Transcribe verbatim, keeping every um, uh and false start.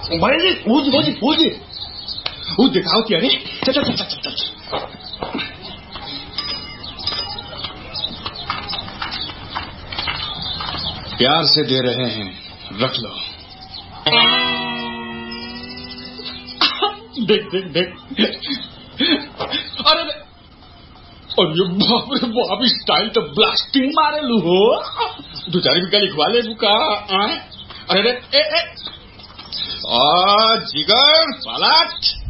भाई फौजी फौजी फौजी वो दिखाओ क्या रे चल चल चल चल चल प्यार से दे रहे हैं, रख लो। देख देख देख अरे अरे बाप रे बाप स्टाइल तो ब्लास्टिंग मारे लू हो दो चार भी लिखवा ले बुका अरे ए ए आ जिगर पलट